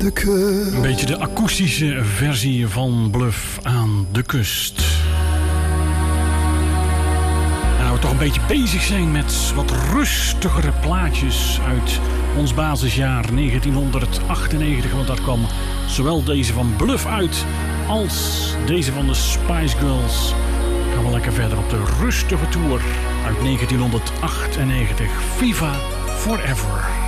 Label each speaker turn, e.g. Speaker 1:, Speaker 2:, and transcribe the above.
Speaker 1: de kust.
Speaker 2: Een beetje de akoestische versie van Bluff aan de kust. En nou we toch een beetje bezig zijn met wat rustigere plaatjes uit ons basisjaar 1998. Want daar kwam zowel deze van Bluff uit als deze van de Spice Girls. Gaan we lekker verder op de rustige tour uit 1998. Viva Forever.